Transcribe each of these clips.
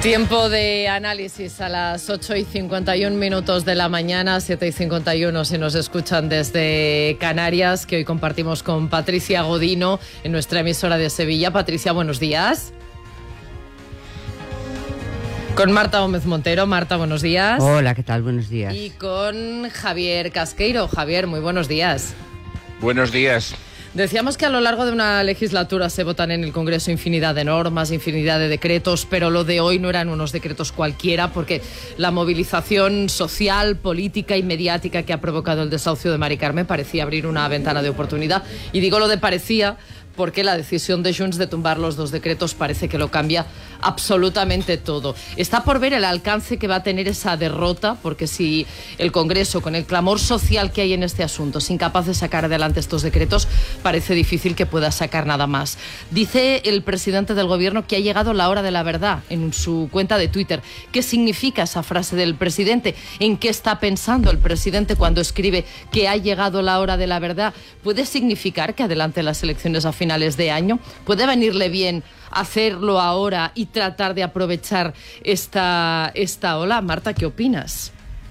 Tiempo de análisis a las 8:51 de la mañana, 7:51 si nos escuchan desde Canarias, que hoy compartimos con Patricia Godino en nuestra emisora de Sevilla. Patricia, buenos días. Con Marta Gómez Montero. Marta, buenos días. Hola, ¿qué tal? Buenos días. Y con Javier Casqueiro. Javier, muy buenos días. Buenos días. Decíamos que a lo largo de una legislatura se votan en el Congreso infinidad de normas, infinidad de decretos, pero lo de hoy no eran unos decretos cualquiera, porque la movilización social, política y mediática que ha provocado el desahucio de Mari Carmen parecía abrir una ventana de oportunidad. Y digo lo de parecía porque la decisión de Junts de tumbar los dos decretos parece que lo cambia absolutamente todo. Está por ver el alcance que va a tener esa derrota, porque si el Congreso, con el clamor social que hay en este asunto, es incapaz de sacar adelante estos decretos, parece difícil que pueda sacar nada más. Dice el presidente del Gobierno que ha llegado la hora de la verdad en su cuenta de Twitter. ¿Qué significa esa frase del presidente? ¿En qué está pensando el presidente cuando escribe que ha llegado la hora de la verdad? ¿Puede significar que adelante las elecciones a finales de año? ¿Puede venirle bien hacerlo ahora y tratar de aprovechar esta ola? Marta, ¿qué opinas?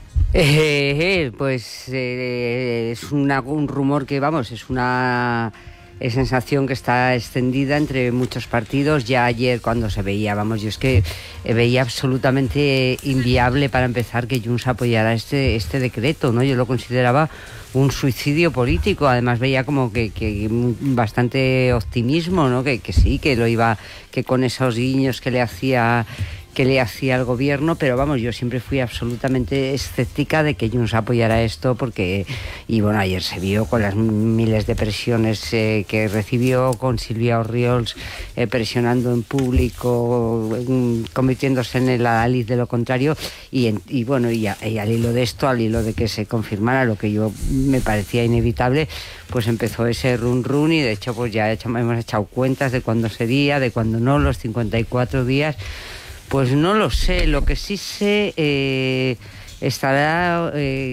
Es un rumor que, es una sensación que está extendida entre muchos partidos. Ya ayer cuando se veía, yo es que veía absolutamente inviable, para empezar, que Junts apoyara este decreto, ¿no? Yo lo consideraba un suicidio político. Además veía como que bastante optimismo, ¿no? Que sí, que lo iba, que con esos guiños que le hacía al gobierno, pero yo siempre fui absolutamente escéptica de que Junts apoyara esto, porque, ayer se vio con las miles de presiones que recibió, con Silvia Orriols presionando en público, convirtiéndose en el adalid de lo contrario, y al hilo de esto, al hilo de que se confirmara lo que yo me parecía inevitable, pues empezó ese run, y de hecho pues ya hemos echado cuentas de cuándo sería, de cuándo no, los 54 días. Pues no lo sé. Lo que sí sé, estará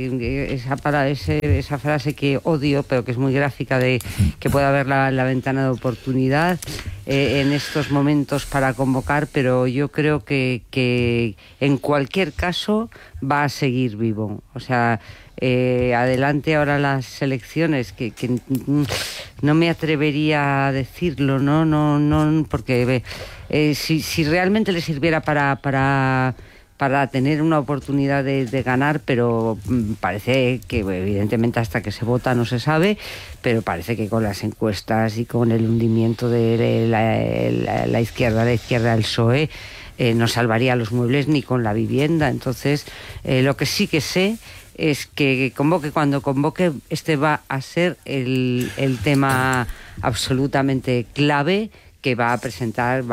esa frase que odio, pero que es muy gráfica, de que puede haber la ventana de oportunidad en estos momentos para convocar, pero yo creo que en cualquier caso va a seguir vivo. O sea, adelante ahora las elecciones, que no me atrevería a decirlo, no, porque si realmente le sirviera para tener una oportunidad de ganar, pero parece que evidentemente hasta que se vota no se sabe, pero parece que con las encuestas y con el hundimiento de la izquierda del PSOE, no salvaría los muebles ni con la vivienda. Entonces, lo que sí que sé es que cuando convoque, este va a ser el tema absolutamente clave que va a presentar,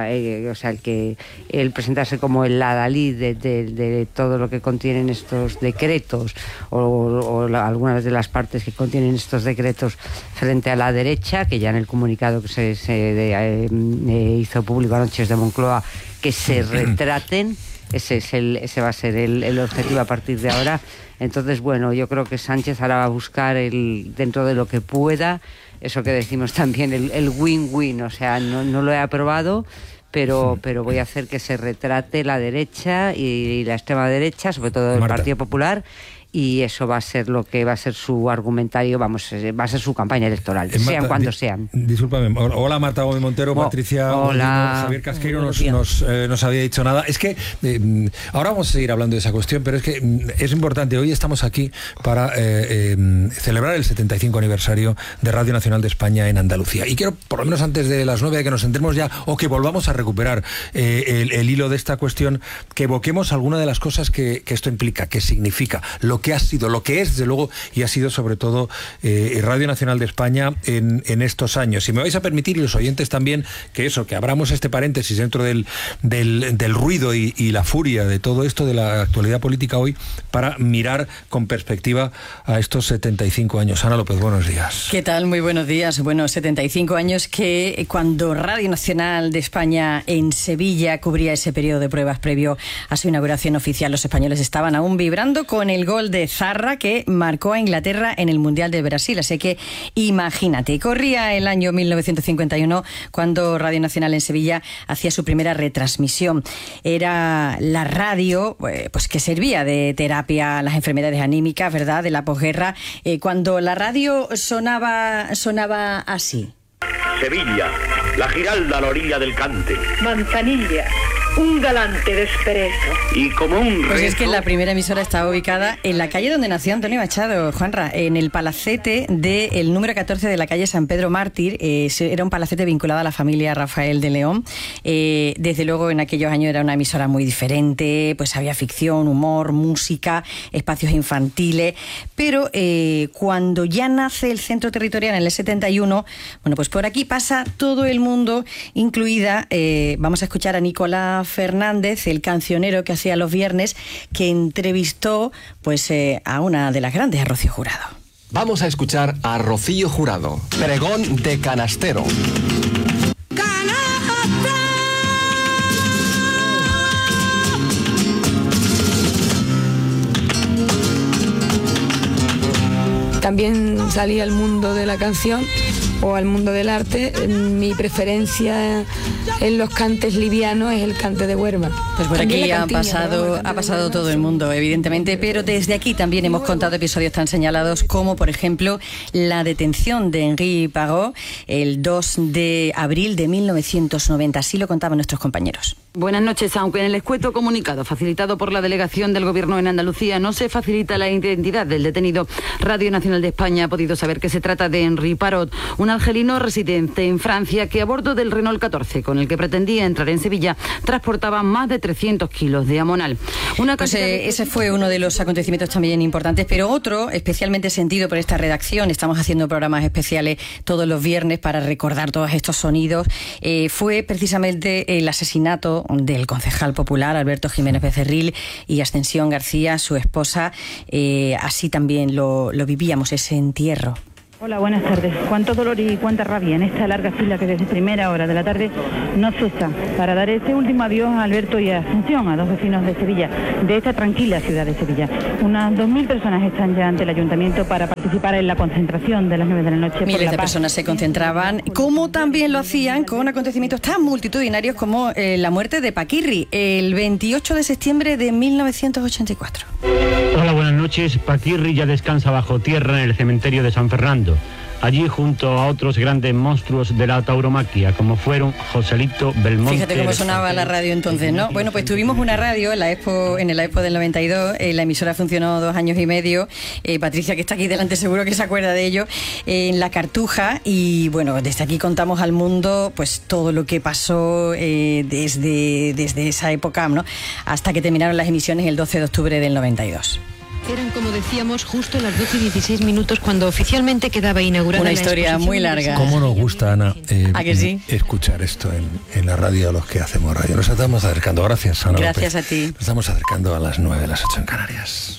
el presentarse como el adalid de todo lo que contienen estos decretos, o algunas de las partes que contienen estos decretos, frente a la derecha, que ya en el comunicado que se hizo público anoche desde Moncloa, que se retraten. Ese va a ser el objetivo a partir de ahora. Entonces, yo creo que Sánchez ahora va a buscar, dentro de lo que pueda, eso que decimos también, el win-win. O sea, no lo he aprobado, pero voy a hacer que se retrate la derecha y la extrema derecha, sobre todo el Partido Popular, y eso va a ser lo que va a ser su argumentario, va a ser su campaña electoral, sean cuando sean. Discúlpame. Hola, Marta Gómez Montero, Patricia. Hola. Javier Casqueiro nos había dicho nada. Es que ahora vamos a seguir hablando de esa cuestión, pero es que es importante. Hoy estamos aquí para celebrar el 75 aniversario de Radio Nacional de España en Andalucía. Y quiero, por lo menos antes de las 9, que nos centremos ya, o que volvamos a recuperar el hilo de esta cuestión, que evoquemos alguna de las cosas que esto implica, que significa, lo que ha sido, lo que es, desde luego, y ha sido sobre todo Radio Nacional de España en estos años. Si me vais a permitir, y los oyentes también, que abramos este paréntesis dentro del ruido y la furia de todo esto, de la actualidad política hoy, para mirar con perspectiva a estos 75 años. Ana López, buenos días. ¿Qué tal? Muy buenos días. Bueno, 75 años que cuando Radio Nacional de España en Sevilla cubría ese periodo de pruebas previo a su inauguración oficial, los españoles estaban aún vibrando con el gol gol de Zarra que marcó a Inglaterra en el Mundial de Brasil. Así que imagínate, corría el año 1951 cuando Radio Nacional en Sevilla hacía su primera retransmisión. Era la radio pues que servía de terapia a las enfermedades anímicas, ¿verdad?, de la posguerra. Cuando la radio sonaba así. Sevilla, la Giralda a la orilla del Cante. Manzanilla, un galante desperezo. Y como un rezo... Pues es que la primera emisora estaba ubicada en la calle donde nació Antonio Machado, Juanra, en el palacete del número 14 de la calle San Pedro Mártir. Era un palacete vinculado a la familia Rafael de León. Desde luego en aquellos años era una emisora muy diferente, pues había ficción, humor, música, espacios infantiles, pero cuando ya nace el centro territorial en el 71, bueno, pues por aquí pasa todo el mundo, incluida, vamos a escuchar a Nicolás Fernández, el cancionero que hacía los viernes, que entrevistó pues a una de las grandes, a Rocío Jurado. Vamos a escuchar a Rocío Jurado, pregón de canastero. También salí al mundo de la canción o al mundo del arte. Mi preferencia en los cantes livianos es el cante de Huerva. Pues por aquí ha pasado todo el mundo, evidentemente, pero desde aquí también hemos contado episodios tan señalados como, por ejemplo, la detención de Henri Parot el 2 de abril de 1990. Así lo contaban nuestros compañeros. Buenas noches. Aunque en el escueto comunicado facilitado por la delegación del Gobierno en Andalucía no se facilita la identidad del detenido, Radio Nacional de España ha podido saber que se trata de Henri Parot, un argelino residente en Francia que a bordo del Renault 14, con el que pretendía entrar en Sevilla, transportaba más de 300 kilos de amonal. Ese fue uno de los acontecimientos también importantes, pero otro especialmente sentido por esta redacción, estamos haciendo programas especiales todos los viernes para recordar todos estos sonidos, fue precisamente el asesinato del concejal popular Alberto Jiménez Becerril y Ascensión García, su esposa. Así también lo vivíamos, ese entierro. Hola, buenas tardes. Cuánto dolor y cuánta rabia en esta larga fila que desde primera hora de la tarde no cesa para dar ese último adiós a Alberto y a Asunción, a dos vecinos de Sevilla, de esta tranquila ciudad de Sevilla. Unas 2.000 personas están ya ante el ayuntamiento para participar en la concentración de las 9 de la noche. Miles de personas se concentraban, como también lo hacían con acontecimientos tan multitudinarios como la muerte de Paquirri, el 28 de septiembre de 1984. Hola, buenas noches. Paquirri ya descansa bajo tierra en el cementerio de San Fernando. Allí junto a otros grandes monstruos de la tauromaquia, como fueron Joselito Belmonte... Fíjate cómo sonaba la radio entonces, ¿no? Bueno, pues tuvimos una radio en la Expo del 92, la emisora funcionó 2 años y medio, Patricia, que está aquí delante, seguro que se acuerda de ello, en La Cartuja, y bueno, desde aquí contamos al mundo pues todo lo que pasó desde esa época, ¿no?, hasta que terminaron las emisiones el 12 de octubre del 92. Eran, como decíamos, justo las 12:16 cuando oficialmente quedaba inaugurada una historia muy larga. ¿Cómo nos gusta, Ana, ¿a que sí? escuchar esto en la radio a los que hacemos radio? Nos estamos acercando, gracias, Ana. Gracias López. A ti. Nos estamos acercando a las 9, las 8 en Canarias.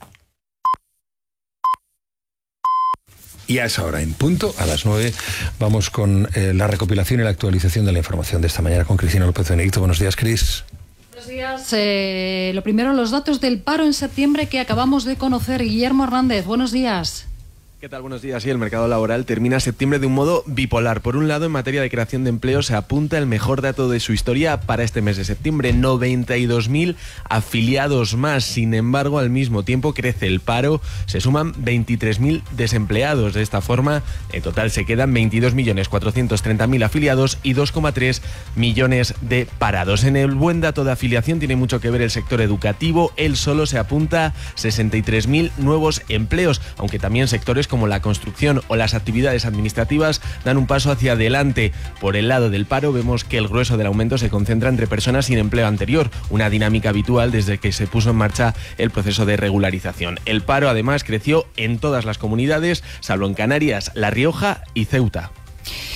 Y a esa hora, en punto, a las 9, vamos con la recopilación y la actualización de la información de esta mañana con Cristina López Benedicto. Buenos días, Cris. Buenos días. Lo primero, los datos del paro en septiembre que acabamos de conocer. Guillermo Hernández, buenos días. ¿Qué tal? Buenos días. Sí, el mercado laboral termina septiembre de un modo bipolar. Por un lado, en materia de creación de empleo, se apunta el mejor dato de su historia para este mes de septiembre. 92.000 afiliados más. Sin embargo, al mismo tiempo crece el paro. Se suman 23.000 desempleados. De esta forma, en total se quedan 22.430.000 afiliados y 2,3 millones de parados. En el buen dato de afiliación tiene mucho que ver el sector educativo. Él solo se apunta 63.000 nuevos empleos, aunque también sectores como la construcción o las actividades administrativas dan un paso hacia adelante. Por el lado del paro vemos que el grueso del aumento se concentra entre personas sin empleo anterior, una dinámica habitual desde que se puso en marcha el proceso de regularización. El paro además creció en todas las comunidades, salvo en Canarias, La Rioja y Ceuta.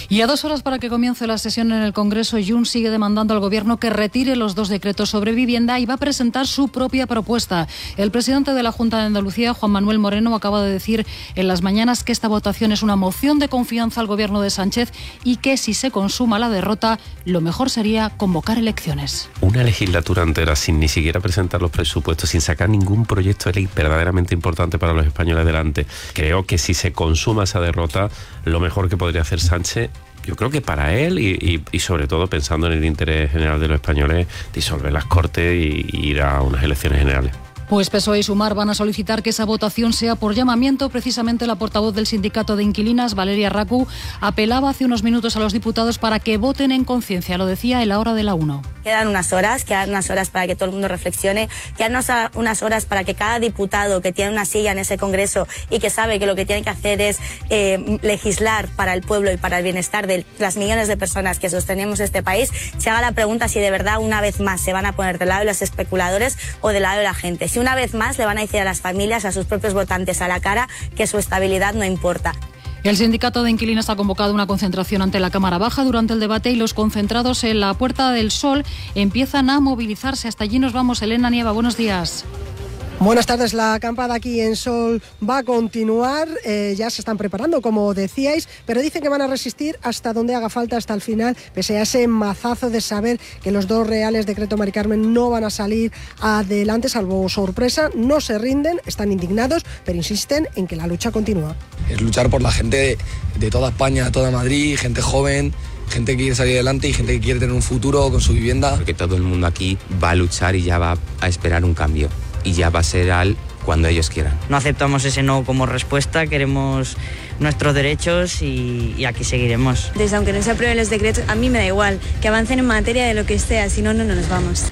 Y a 2 horas para que comience la sesión en el Congreso, Junts sigue demandando al Gobierno que retire los 2 decretos sobre vivienda y va a presentar su propia propuesta. El presidente de la Junta de Andalucía, Juan Manuel Moreno, acaba de decir en las mañanas que esta votación es una moción de confianza al Gobierno de Sánchez y que si se consuma la derrota, lo mejor sería convocar elecciones. Una legislatura entera sin ni siquiera presentar los presupuestos, sin sacar ningún proyecto de ley verdaderamente importante para los españoles adelante. Creo que si se consuma esa derrota, lo mejor que podría hacer Sánchez, yo creo que para él y sobre todo pensando en el interés general de los españoles, disolver las Cortes y ir a unas elecciones generales. Pues PSOE y Sumar van a solicitar que esa votación sea por llamamiento. Precisamente la portavoz del sindicato de inquilinas, Valeria Racu, apelaba hace unos minutos a los diputados para que voten en conciencia. Lo decía en la hora de la 1. Quedan unas horas para que todo el mundo reflexione, quedan unas horas para que cada diputado que tiene una silla en ese Congreso y que sabe que lo que tiene que hacer es legislar para el pueblo y para el bienestar de las millones de personas que sostenemos este país, se haga la pregunta si de verdad una vez más se van a poner del lado de los especuladores o del lado de la gente. Si una vez más le van a decir a las familias, a sus propios votantes a la cara que su estabilidad no importa. El sindicato de inquilinas ha convocado una concentración ante la Cámara Baja durante el debate y los concentrados en la Puerta del Sol empiezan a movilizarse. Hasta allí nos vamos. Elena Nieva, buenos días. Buenas tardes, la acampada aquí en Sol va a continuar, ya se están preparando como decíais, pero dicen que van a resistir hasta donde haga falta, hasta el final, pese a ese mazazo de saber que los 2 reales decreto Mari Carmen no van a salir adelante, salvo sorpresa. No se rinden, están indignados, pero insisten en que la lucha continúa. Es luchar por la gente de toda España, toda Madrid, gente joven, gente que quiere salir adelante y gente que quiere tener un futuro con su vivienda. Porque todo el mundo aquí va a luchar y ya va a esperar un cambio. Y ya va a ser cuando ellos quieran. No aceptamos ese no como respuesta, queremos nuestros derechos y aquí seguiremos. Desde aunque no se aprueben los decretos, a mí me da igual, que avancen en materia de lo que sea, si no, no nos vamos.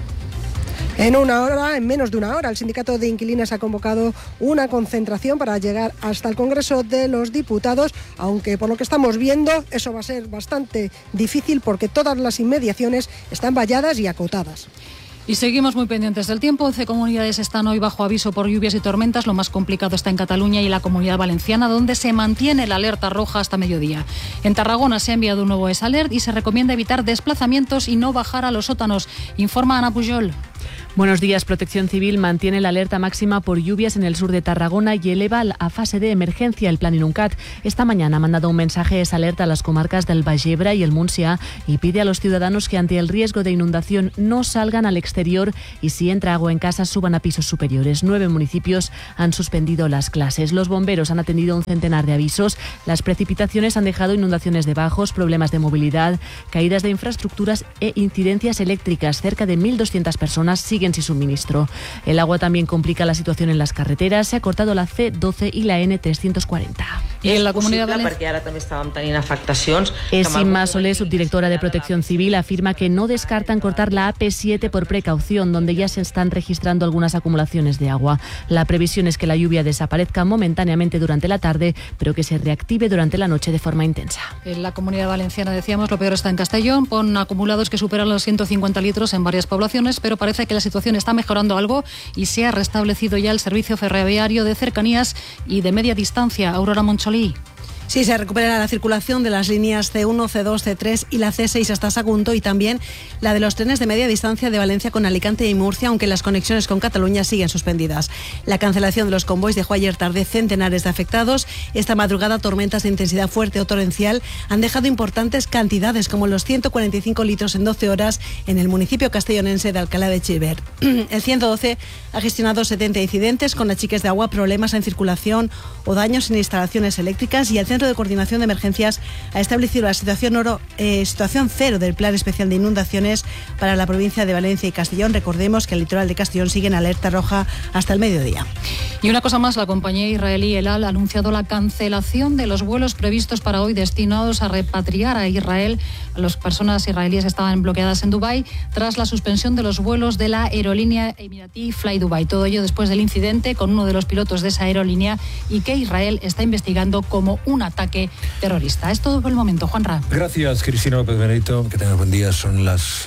En menos de una hora, el sindicato de inquilinas ha convocado una concentración para llegar hasta el Congreso de los Diputados, aunque por lo que estamos viendo eso va a ser bastante difícil porque todas las inmediaciones están valladas y acotadas. Y seguimos muy pendientes del tiempo. 11 comunidades están hoy bajo aviso por lluvias y tormentas. Lo más complicado está en Cataluña y la Comunidad Valenciana, donde se mantiene la alerta roja hasta mediodía. En Tarragona se ha enviado un nuevo alert y se recomienda evitar desplazamientos y no bajar a los sótanos. Informa Ana Pujol. Buenos días. Protección Civil mantiene la alerta máxima por lluvias en el sur de Tarragona y eleva a fase de emergencia el plan Inuncat. Esta mañana ha mandado un mensaje esa alerta a las comarcas del Baix Ebre y el Montsià y pide a los ciudadanos que ante el riesgo de inundación no salgan al exterior y si entra agua en casa suban a pisos superiores. 9 municipios han suspendido las clases. Los bomberos han atendido un centenar de avisos. Las precipitaciones han dejado inundaciones de bajos, problemas de movilidad, caídas de infraestructuras e incidencias eléctricas. Cerca de 1.200 personas siguen sin suministro. El agua también complica la situación en las carreteras. Se ha cortado la C12 i la N340. I en la Comunitat Valenciana, perquè ara també estàvem tenint afectacions. Esima Solé, subdirectora de Protección Civil, afirma que no descartan cortar la AP7 por precaución, donde ya se están registrando algunas acumulaciones de agua. La previsión es que la lluvia desaparezca momentáneamente durante la tarde, pero que se reactive durante la noche de forma intensa. En la Comunidad Valenciana, decíamos, lo peor está en Castellón, con acumulados que superan los 150 litros en varias poblaciones, pero parece que la situación está mejorando algo y se ha restablecido ya el servicio ferroviario de cercanías y de media distancia. Aurora Moncholí. Sí, se recupera la circulación de las líneas C1, C2, C3 y la C6 hasta Sagunto y también la de los trenes de media distancia de Valencia con Alicante y Murcia, aunque las conexiones con Cataluña siguen suspendidas. La cancelación de los convoys dejó ayer tarde centenares de afectados. Esta madrugada tormentas de intensidad fuerte o torrencial han dejado importantes cantidades como los 145 litros en 12 horas en el municipio castellonense de Alcalá de Xivert. El 112 ha gestionado 70 incidentes con achiques de agua, problemas en circulación o daños en instalaciones eléctricas y el Centro de Coordinación de Emergencias ha establecido la situación cero del Plan Especial de Inundaciones para la provincia de Valencia y Castellón. Recordemos que el litoral de Castellón sigue en alerta roja hasta el mediodía. Y una cosa más, la compañía israelí El Al ha anunciado la cancelación de los vuelos previstos para hoy destinados a repatriar a Israel a las personas israelíes que estaban bloqueadas en Dubái tras la suspensión de los vuelos de la aerolínea emiratí Fly Dubai. Todo ello después del incidente con uno de los pilotos de esa aerolínea y que Israel está investigando como un ataque terrorista. Es todo por el momento, Juanra. Gracias, Cristina López Benedito. Que tengas buen día. Son las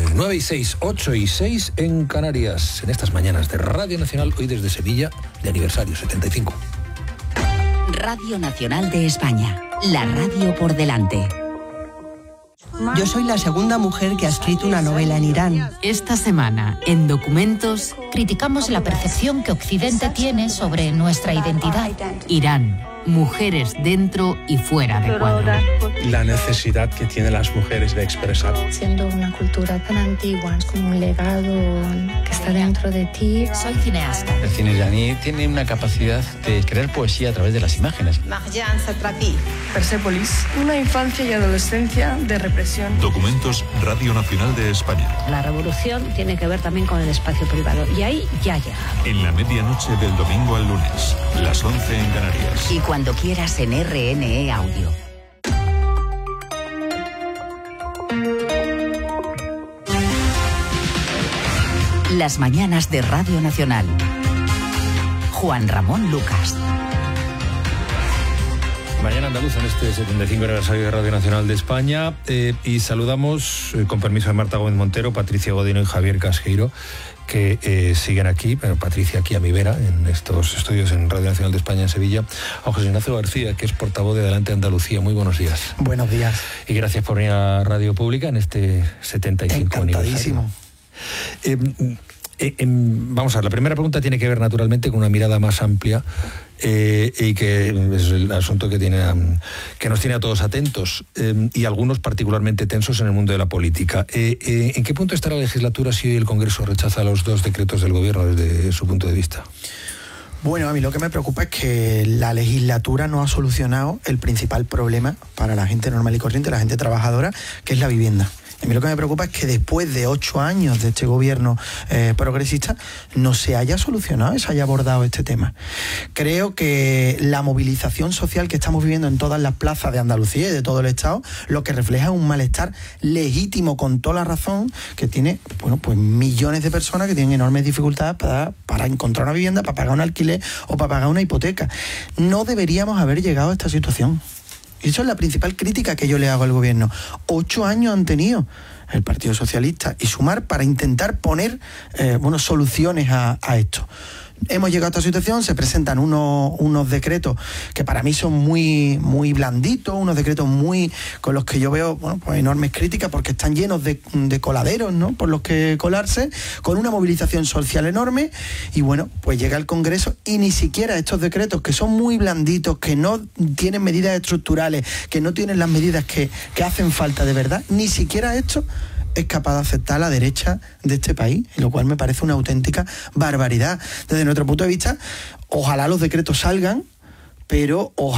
9:06, 8:06 en Canarias. En estas mañanas de Radio Nacional, hoy desde Sevilla, de aniversario 75. Radio Nacional de España. La radio por delante. Yo soy la segunda mujer que ha escrito una novela en Irán. Esta semana, en Documentos, criticamos la percepción que Occidente tiene sobre nuestra identidad. Irán, mujeres dentro y fuera de cuadro. La necesidad que tienen las mujeres de expresar. Siendo una cultura tan antigua, es como un legado que está dentro de ti. Soy cineasta. El cine iraní tiene una capacidad de crear poesía a través de las imágenes. Marjan Satrapi. Persépolis, una infancia y adolescencia de represión. Documentos, Radio Nacional de España. La revolución tiene que ver también con el espacio privado y ahí ya llega. En la medianoche del domingo al lunes, las 11 en Canarias. Y cuando quieras en RNE Audio. Las mañanas de Radio Nacional. Juan Ramón Lucas. Mañana andaluza en este 75 aniversario de Radio Nacional de España y saludamos, con permiso de Marta Gómez Montero, Patricia Godino y Javier Casqueiro, que siguen aquí, Patricia aquí a mi vera, en estos estudios en Radio Nacional de España en Sevilla, a José Ignacio García, que es portavoz de Adelante Andalucía. Muy buenos días. Buenos días. Y gracias por venir a Radio Pública en este 75 aniversario. Vamos a ver, la primera pregunta tiene que ver naturalmente con una mirada más amplia y que es el asunto que nos tiene a todos atentos y algunos particularmente tensos en el mundo de la política. ¿En qué punto está la legislatura si hoy el Congreso rechaza los 2 decretos del Gobierno desde su punto de vista? Bueno, a mí lo que me preocupa es que la legislatura no ha solucionado el principal problema para la gente normal y corriente, la gente trabajadora, que es la vivienda. A mí lo que me preocupa es que después de 8 años de este gobierno progresista no se haya solucionado, se haya abordado este tema. Creo que la movilización social que estamos viviendo en todas las plazas de Andalucía y de todo el Estado, lo que refleja es un malestar legítimo, con toda la razón, que tiene pues millones de personas que tienen enormes dificultades para encontrar una vivienda, para pagar un alquiler o para pagar una hipoteca. No deberíamos haber llegado a esta situación. Y eso es la principal crítica que yo le hago al gobierno. 8 años han tenido el Partido Socialista y Sumar para intentar poner soluciones a esto. Hemos llegado a esta situación, se presentan unos decretos que para mí son muy, muy blanditos, unos decretos con los que yo veo pues enormes críticas porque están llenos de coladeros, ¿no?, por los que colarse, con una movilización social enorme y pues llega el Congreso y ni siquiera estos decretos, que son muy blanditos, que no tienen medidas estructurales, que no tienen las medidas que hacen falta de verdad, ni siquiera esto es capaz de aceptar la derecha de este país, lo cual me parece una auténtica barbaridad. Desde nuestro punto de vista, ojalá los decretos salgan, pero ojalá